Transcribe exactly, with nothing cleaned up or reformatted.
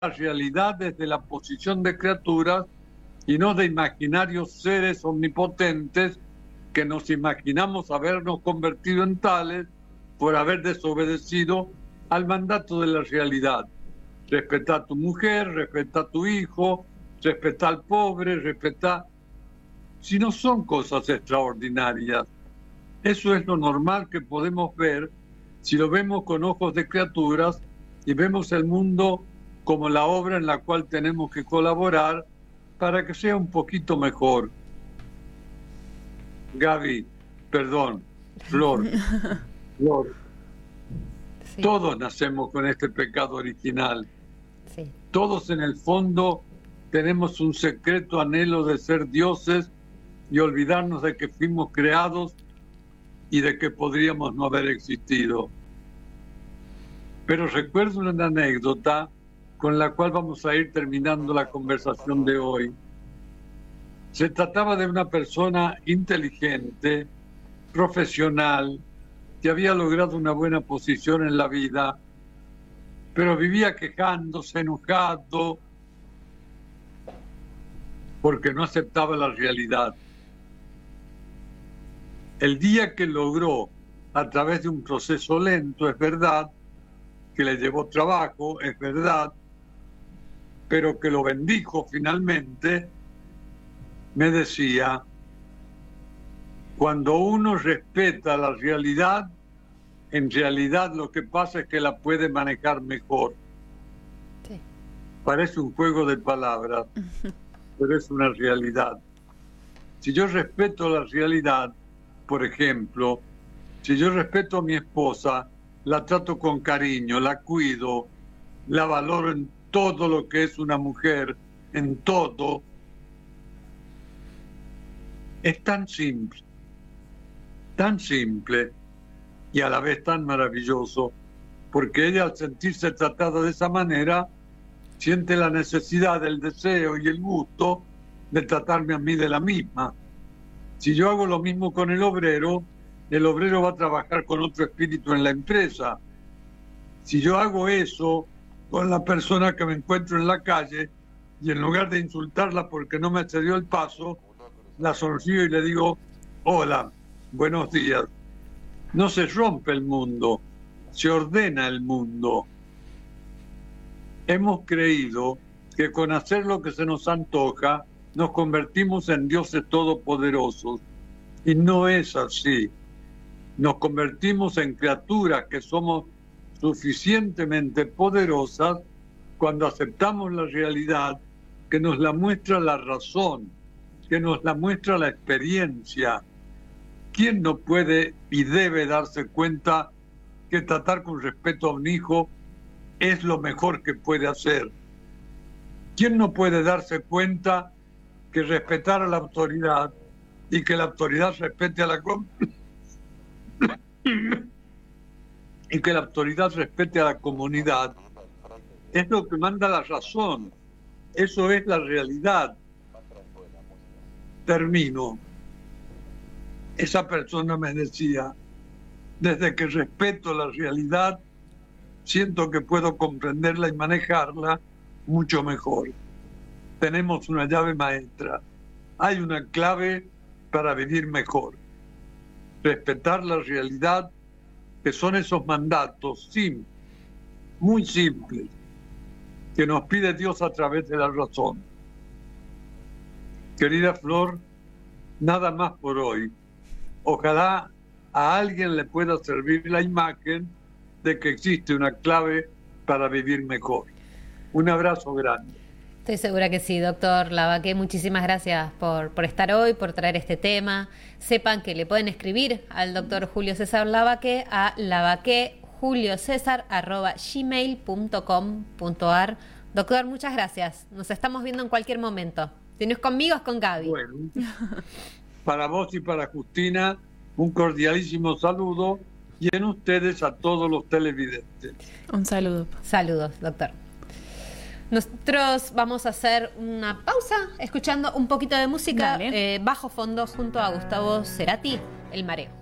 la realidad desde la posición de criaturas y no de imaginarios seres omnipotentes que nos imaginamos habernos convertido en tales por haber desobedecido al mandato de la realidad. Respeta a tu mujer, respeta a tu hijo, respeta al pobre, respeta... Si no son cosas extraordinarias, eso es lo normal que podemos ver si lo vemos con ojos de criaturas y vemos el mundo como la obra en la cual tenemos que colaborar para que sea un poquito mejor. Gaby, perdón, Flor, Flor, sí. Todos nacemos con este pecado original. Sí. Todos en el fondo tenemos un secreto anhelo de ser dioses y olvidarnos de que fuimos creados y de que podríamos no haber existido. Pero recuerdo una anécdota con la cual vamos a ir terminando la conversación de hoy. Se trataba de una persona inteligente, profesional, que había logrado una buena posición en la vida, pero vivía quejándose, enojado, porque no aceptaba la realidad. El día que logró, a través de un proceso lento, es verdad, que le llevó trabajo, es verdad, pero que lo bendijo finalmente, me decía, cuando uno respeta la realidad, en realidad lo que pasa es que la puede manejar mejor. Sí. Parece un juego de palabras, pero es una realidad. Si yo respeto la realidad, por ejemplo, si yo respeto a mi esposa, la trato con cariño, la cuido, la valoro en todo lo que es una mujer, en todo, es tan simple, tan simple y a la vez tan maravilloso, porque ella al sentirse tratada de esa manera, siente la necesidad, el deseo y el gusto de tratarme a mí de la misma. Si yo hago lo mismo con el obrero, el obrero va a trabajar con otro espíritu en la empresa. Si yo hago eso con la persona que me encuentro en la calle y en lugar de insultarla porque no me cedió el paso, la sonrío y le digo, hola, buenos días. No se rompe el mundo, se ordena el mundo. Hemos creído que con hacer lo que se nos antoja, nos convertimos en dioses todopoderosos. Y no es así. Nos convertimos en criaturas que somos suficientemente poderosas cuando aceptamos la realidad que nos la muestra la razón, que nos la muestra la experiencia. ¿Quién no puede y debe darse cuenta que tratar con respeto a un hijo es lo mejor que puede hacer? ¿Quién no puede darse cuenta que respetar a la autoridad y que la autoridad respete a la y que la autoridad respete a la comunidad es lo que manda la razón? Eso es la realidad. Termino. Esa persona me decía, desde que respeto la realidad, siento que puedo comprenderla y manejarla mucho mejor. Tenemos una llave maestra. Hay una clave para vivir mejor. Respetar la realidad, que son esos mandatos simples, muy simples, que nos pide Dios a través de la razón. Querida Flor, nada más por hoy. Ojalá a alguien le pueda servir la imagen de que existe una clave para vivir mejor. Un abrazo grande. Estoy segura que sí, doctor Lavaque. Muchísimas gracias por, por estar hoy, por traer este tema. Sepan que le pueden escribir al doctor Julio César Lavaque a lavaquejuliocesar arroba gmail punto com punto ar. Doctor, muchas gracias. Nos estamos viendo en cualquier momento. Si no es conmigo, es con Gaby. Bueno, para vos y para Justina, un cordialísimo saludo y en ustedes a todos los televidentes. Un saludo. Saludos, doctor. Nosotros vamos a hacer una pausa escuchando un poquito de música eh, bajo fondo junto a Gustavo Cerati, El Mareo.